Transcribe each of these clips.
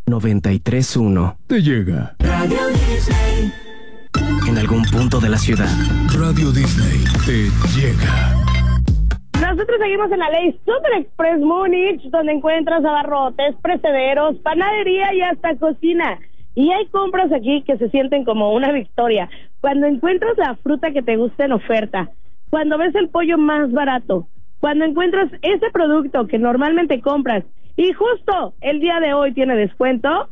93.1 te llega. Radio Disney. En algún punto de la ciudad. Radio Disney te llega. Nosotros seguimos en la ley Super Express Múnich, donde encuentras abarrotes, precederos, panadería y hasta cocina. Y hay compras aquí que se sienten como una victoria. Cuando encuentras la fruta que te gusta en oferta, cuando ves el pollo más barato, cuando encuentras ese producto que normalmente compras y justo el día de hoy tiene descuento,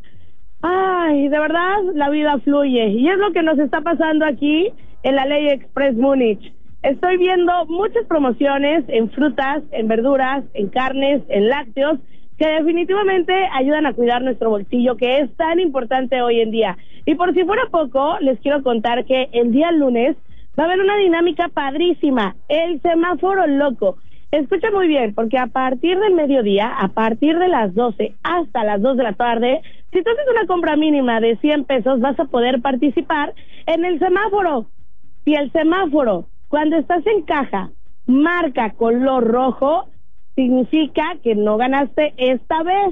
ay, de verdad la vida fluye. Y es lo que nos está pasando aquí en la ley Express Múnich. Estoy viendo muchas promociones en frutas, en verduras, en carnes, en lácteos, que definitivamente ayudan a cuidar nuestro bolsillo, que es tan importante hoy en día. Y por si fuera poco, les quiero contar que el día lunes va a haber una dinámica padrísima, el semáforo loco. Escucha muy bien, porque a partir del mediodía, a partir de las 12 hasta las 2 de la tarde, si tú haces una compra mínima de 100 pesos, vas a poder participar en el semáforo. Si el semáforo, cuando estás en caja, marca color rojo, significa que no ganaste esta vez.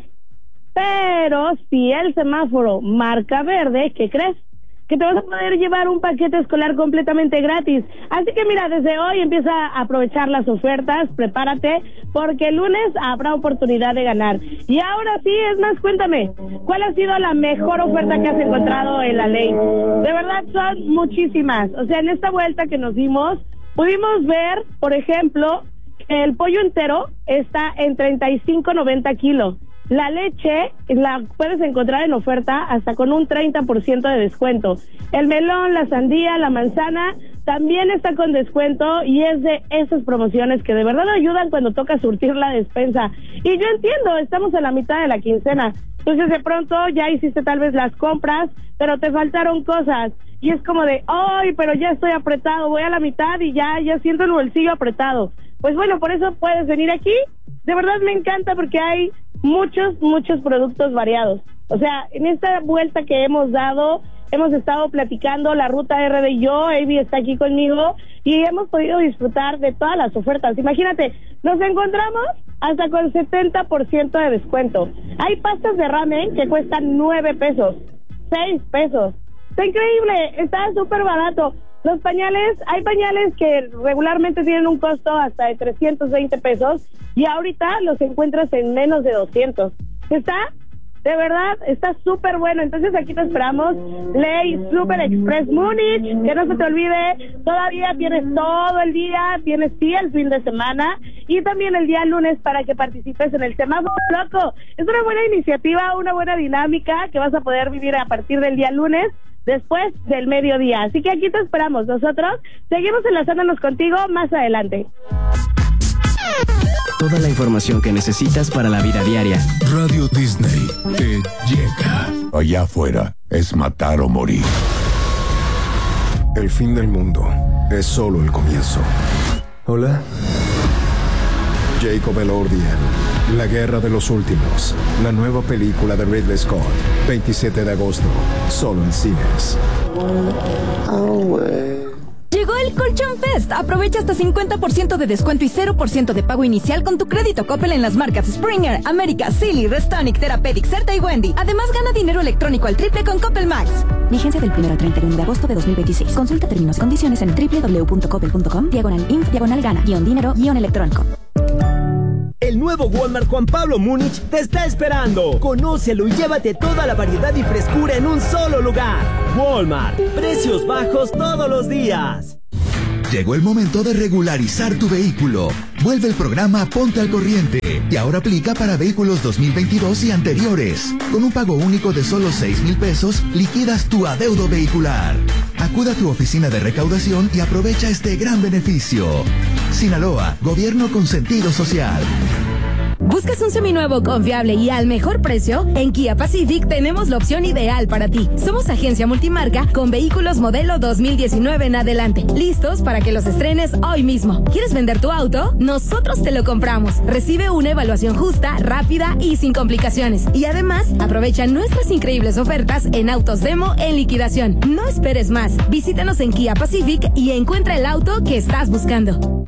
Pero si el semáforo marca verde, ¿qué crees? Que te vas a poder llevar un paquete escolar completamente gratis. Así que mira, desde hoy empieza a aprovechar las ofertas, prepárate, porque el lunes habrá oportunidad de ganar. Y ahora sí, es más, cuéntame, ¿cuál ha sido la mejor oferta que has encontrado en la ley? De verdad son muchísimas. O sea, en esta vuelta que nos dimos, pudimos ver, por ejemplo, que el pollo entero está en 35.90 kilos. La leche la puedes encontrar en oferta hasta con un 30% de descuento. El melón, la sandía, la manzana también está con descuento y es de esas promociones que de verdad ayudan cuando toca surtir la despensa. Y yo entiendo, estamos a la mitad de la quincena. Entonces de pronto ya hiciste tal vez las compras, pero te faltaron cosas. Y es como de, ay, pero ya estoy apretado, voy a la mitad y ya siento el bolsillo apretado. Pues bueno, por eso puedes venir aquí. De verdad me encanta porque hay muchos productos variados. O sea, en esta vuelta que hemos dado, hemos estado platicando la ruta RD y yo, Avi está aquí conmigo, y hemos podido disfrutar de todas las ofertas. Imagínate, nos encontramos hasta con 70% de descuento. Hay pastas de ramen que cuestan 9 pesos, 6 pesos. Está increíble, está súper barato. Los pañales, hay pañales que regularmente tienen un costo hasta de 320 pesos y ahorita los encuentras en menos de 200. Está, de verdad, está súper bueno. Entonces aquí te esperamos, Ley Super Express Múnich, que no se te olvide, todavía tienes todo el día, tienes sí el fin de semana y también el día lunes para que participes en el semáforo loco. Es una buena iniciativa, una buena dinámica que vas a poder vivir a partir del día lunes, después del mediodía. Así que aquí te esperamos. Nosotros seguimos enlazándonos contigo más adelante. Toda la información que necesitas para la vida diaria. Radio Disney te llega. Allá afuera es matar o morir. El fin del mundo es solo el comienzo. Hola. Jacob Elordian, La Guerra de los Últimos, la nueva película de Ridley Scott, 27 de agosto, solo en cines. Llegó el Colchón Fest. Aprovecha hasta 50% de descuento y 0% de pago inicial con tu crédito Coppel en las marcas Springer, América, Silly, Restonic, Therapeutic, Certa y Wendy. Además, gana dinero electrónico al triple con Coppel Max. Vigencia del 1 al 31 de agosto de 2026. Consulta términos y condiciones en www.coppel.com/in/gana-dinero-electrónico. El nuevo Walmart Juan Pablo Múnich te está esperando. Conócelo y llévate toda la variedad y frescura en un solo lugar. Walmart, precios bajos todos los días. Llegó el momento de regularizar tu vehículo. Vuelve el programa Ponte al Corriente y ahora aplica para vehículos 2022 y anteriores. Con un pago único de solo 6,000 pesos, liquidas tu adeudo vehicular. Acuda a tu oficina de recaudación y aprovecha este gran beneficio. Sinaloa, gobierno con sentido social. ¿Buscas un seminuevo confiable y al mejor precio? En Kia Pacific tenemos la opción ideal para ti. Somos agencia multimarca con vehículos modelo 2019 en adelante, listos para que los estrenes hoy mismo. ¿Quieres vender tu auto? Nosotros te lo compramos. Recibe una evaluación justa, rápida y sin complicaciones. Y además, aprovecha nuestras increíbles ofertas en autos demo en liquidación. No esperes más. Visítanos en Kia Pacific y encuentra el auto que estás buscando.